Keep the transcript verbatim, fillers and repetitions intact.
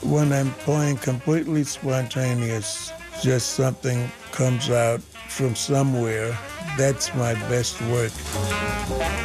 When I'm playing completely spontaneous, just something comes out from somewhere, that's my best work.